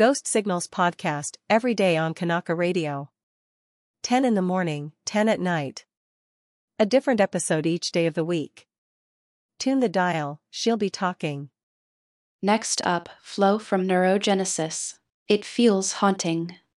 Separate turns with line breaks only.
Ghost Signals podcast every day on Kanaka Radio. 10 in the morning, 10 at night. A different episode each day of the week. Tune the dial, she'll be talking.
Next up, Flow from Neurogenesis. It feels haunting.